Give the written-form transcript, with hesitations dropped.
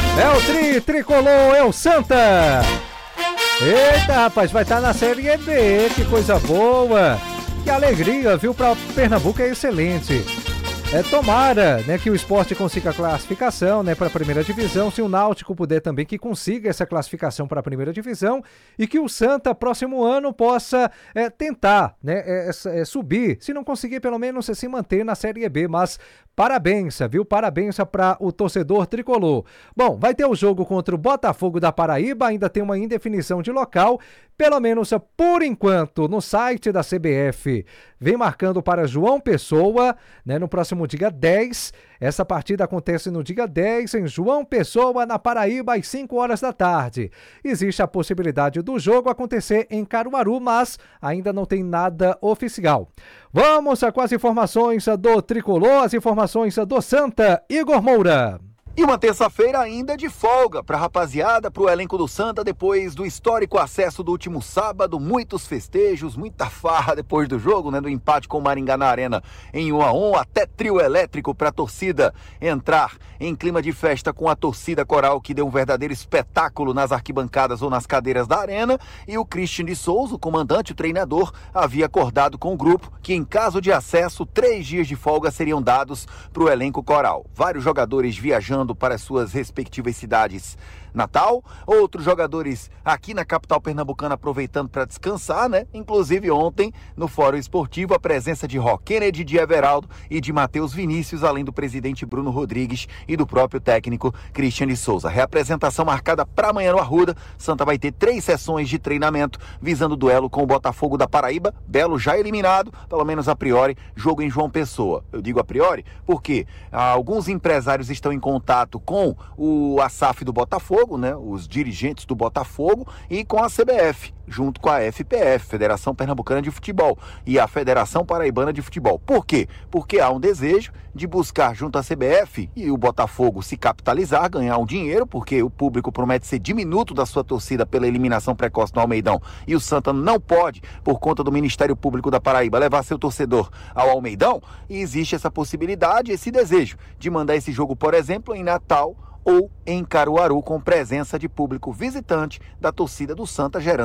É o tricolor, é o Santa. Eita, rapaz, vai estar na Série B, que coisa boa. Que alegria, viu? Para Pernambuco é excelente. Tomara, né, que o Sport consiga a classificação, né, para a primeira divisão, se o Náutico puder também que consiga essa classificação para a primeira divisão e que o Santa próximo ano possa tentar, né, subir, se não conseguir pelo menos se manter na Série B, mas parabéns, viu? Parabéns para o torcedor tricolor. Bom, vai ter o jogo contra o Botafogo da Paraíba, ainda tem uma indefinição de local, pelo menos por enquanto, no site da CBF, vem marcando para João Pessoa, né, no próximo dia 10. Essa partida acontece no dia 10 em João Pessoa, na Paraíba, às 5 horas da tarde. Existe a possibilidade do jogo acontecer em Caruaru, mas ainda não tem nada oficial. Vamos com as informações do Tricolor, as informações do Santa, Igor Moura. E uma terça-feira ainda de folga para a rapaziada, para o elenco do Santa, depois do histórico acesso do último sábado, muitos festejos, muita farra depois do jogo, né, do empate com o Maringá na Arena em 1-1, até trio elétrico para a torcida entrar em clima de festa com a torcida coral, que deu um verdadeiro espetáculo nas arquibancadas ou nas cadeiras da Arena, e o Christian de Souza, o comandante, o treinador, havia acordado com o grupo que em caso de acesso, 3 dias de folga seriam dados para o elenco coral. Vários jogadores viajando para as suas respectivas cidades natal, outros jogadores aqui na capital pernambucana aproveitando para descansar, né? Inclusive ontem, no Fórum Esportivo, a presença de Rock Kennedy, de Everaldo e de Matheus Vinícius, além do presidente Bruno Rodrigues e do próprio técnico Christian de Souza. Reapresentação marcada para amanhã no Arruda. Santa vai ter 3 sessões de treinamento visando o duelo com o Botafogo da Paraíba, Belo já eliminado, pelo menos a priori, jogo em João Pessoa. Eu digo a priori porque alguns empresários estão em contato com a SAF do Botafogo, né, os dirigentes do Botafogo, e com a CBF, junto com a FPF, Federação Pernambucana de Futebol, e a Federação Paraibana de Futebol. Por quê? Porque há um desejo de buscar junto à CBF e o Botafogo se capitalizar, ganhar um dinheiro, porque o público promete ser diminuto da sua torcida pela eliminação precoce no Almeidão, e o Santa não pode, por conta do Ministério Público da Paraíba, levar seu torcedor ao Almeidão, e existe essa possibilidade, esse desejo de mandar esse jogo, por exemplo, em Natal ou em Caruaru, com presença de público visitante da torcida do Santa, gerando